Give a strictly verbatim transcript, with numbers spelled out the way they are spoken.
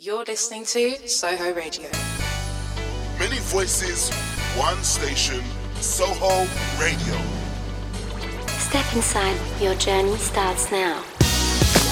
You're listening to Soho Radio. Many voices, one station, Soho Radio. Step inside, your journey starts now.